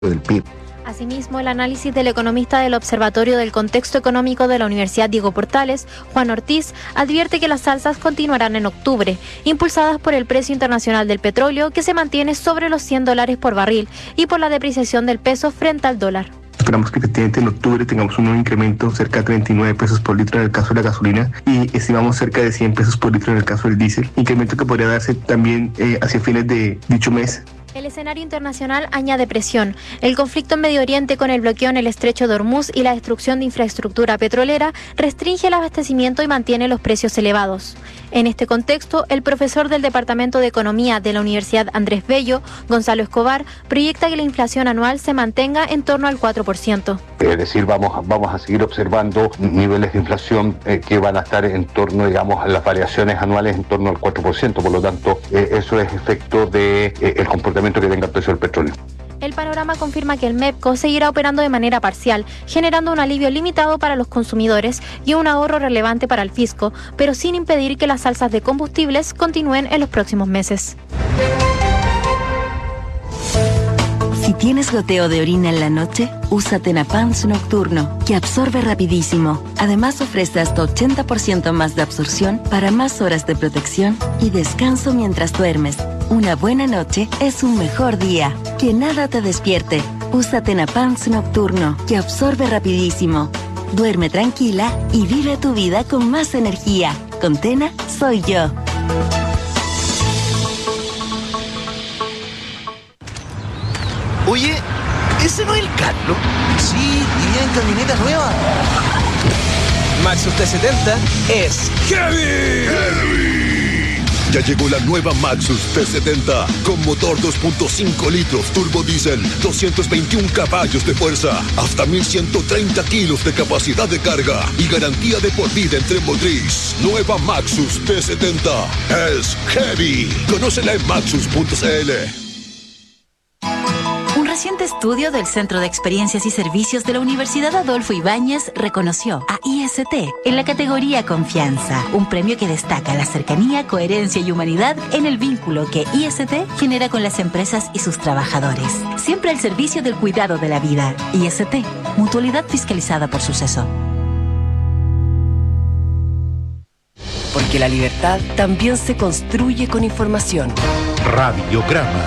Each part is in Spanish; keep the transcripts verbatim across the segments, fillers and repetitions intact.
del P I B. Asimismo, el análisis del economista del Observatorio del Contexto Económico de la Universidad Diego Portales, Juan Ortiz, advierte que las alzas continuarán en octubre, impulsadas por el precio internacional del petróleo, que se mantiene sobre los cien dólares por barril, y por la depreciación del peso frente al dólar. Esperamos que efectivamente en octubre tengamos un nuevo incremento cerca de treinta y nueve pesos por litro en el caso de la gasolina y estimamos cerca de cien pesos por litro en el caso del diésel, incremento que podría darse también eh, hacia fines de dicho mes. El escenario internacional añade presión. El conflicto en Medio Oriente con el bloqueo en el estrecho de Hormuz y la destrucción de infraestructura petrolera restringe el abastecimiento y mantiene los precios elevados. En este contexto, el profesor del Departamento de Economía de la Universidad Andrés Bello, Gonzalo Escobar, proyecta que la inflación anual se mantenga en torno al cuatro por ciento. Es decir, vamos a, vamos a seguir observando niveles de inflación eh, que van a estar en torno, digamos, a las variaciones anuales en torno al cuatro por ciento. Por lo tanto, eh, eso es efecto del de, eh, comportamiento que tenga el precio del petróleo. El panorama confirma que el MEPCO seguirá operando de manera parcial, generando un alivio limitado para los consumidores y un ahorro relevante para el fisco, pero sin impedir que las alzas de combustibles continúen en los próximos meses. Si tienes goteo de orina en la noche, usa Tenapans Nocturno, que absorbe rapidísimo. Además ofrece hasta ochenta por ciento más de absorción para más horas de protección y descanso mientras duermes. Una buena noche es un mejor día. Que nada te despierte. Usa Tenapans Nocturno, que absorbe rapidísimo. Duerme tranquila y vive tu vida con más energía. Con Tena, soy yo. Oye, ¿ese no es el Carlos? Sí, y viene en camioneta nueva. Maxus T setenta es Heavy. Heavy. Ya llegó la nueva Maxus T setenta con motor dos punto cinco litros turbo diésel, doscientos veintiún caballos de fuerza, hasta mil ciento treinta kilos de capacidad de carga y garantía de por vida en tren motriz. Nueva Maxus T setenta es Heavy. Conócela en maxus punto c l. Un reciente estudio del Centro de Experiencias y Servicios de la Universidad Adolfo Ibáñez reconoció a I S T en la categoría Confianza, un premio que destaca la cercanía, coherencia y humanidad en el vínculo que I S T genera con las empresas y sus trabajadores. Siempre al servicio del cuidado de la vida. I S T, mutualidad fiscalizada por Suceso. Porque la libertad también se construye con información. Radiograma.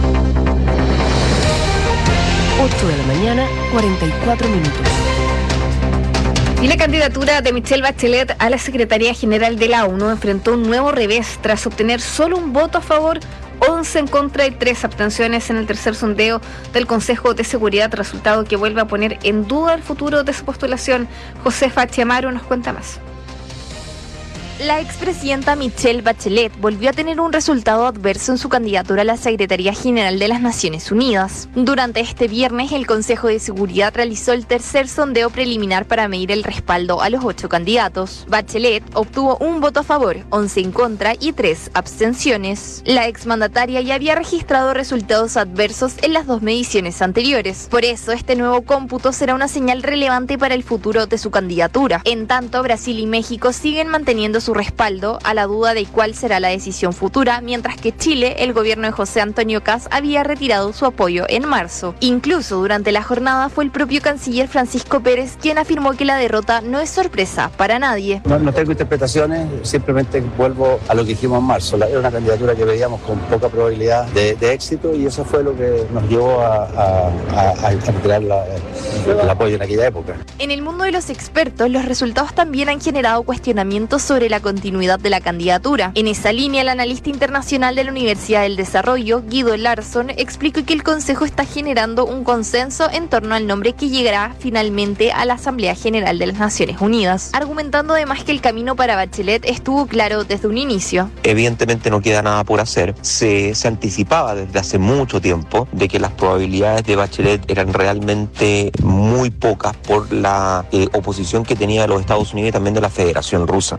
ocho de la mañana, cuarenta y cuatro minutos. Y la candidatura de Michelle Bachelet a la Secretaría General de la ONU enfrentó un nuevo revés tras obtener solo un voto a favor, once en contra y tres abstenciones en el tercer sondeo del Consejo de Seguridad, resultado que vuelve a poner en duda el futuro de su postulación. Josefa Chiamaro nos cuenta más. La expresidenta Michelle Bachelet volvió a tener un resultado adverso en su candidatura a la Secretaría General de las Naciones Unidas. Durante este viernes, el Consejo de Seguridad realizó el tercer sondeo preliminar para medir el respaldo a los ocho candidatos. Bachelet obtuvo un voto a favor, once en contra y tres abstenciones. La exmandataria ya había registrado resultados adversos en las dos mediciones anteriores. Por eso, este nuevo cómputo será una señal relevante para el futuro de su candidatura. En tanto, Brasil y México siguen manteniendo su respaldo a la duda de cuál será la decisión futura, mientras que Chile, el gobierno de José Antonio Kast, había retirado su apoyo en marzo. Incluso durante la jornada fue el propio canciller Francisco Pérez quien afirmó que la derrota no es sorpresa para nadie. No, no tengo interpretaciones, simplemente vuelvo a lo que dijimos en marzo. Era una candidatura que veíamos con poca probabilidad de, de éxito y eso fue lo que nos llevó a, a, a, a retirar la, el apoyo en aquella época. En el mundo de los expertos, los resultados también han generado cuestionamientos sobre la continuidad de la candidatura. En esa línea, el analista internacional de la Universidad del Desarrollo, Guido Larsson, explicó que el Consejo está generando un consenso en torno al nombre que llegará finalmente a la Asamblea General de las Naciones Unidas, argumentando además que el camino para Bachelet estuvo claro desde un inicio. Evidentemente no queda nada por hacer. Se, se anticipaba desde hace mucho tiempo de que las probabilidades de Bachelet eran realmente muy pocas por la eh, oposición que tenía de los Estados Unidos y también de la Federación Rusa. Y eso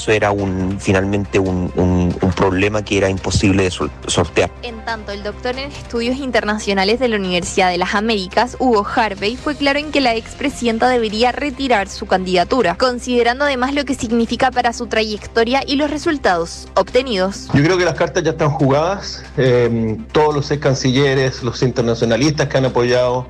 eso era un finalmente un, un, un problema que era imposible de sol- sortear. En tanto, el doctor en estudios internacionales de la Universidad de las Américas, Hugo Harvey, fue claro en que la expresidenta debería retirar su candidatura, considerando además lo que significa para su trayectoria y los resultados obtenidos. Yo creo que las cartas ya están jugadas, eh, todos los ex cancilleres, los internacionalistas que han apoyado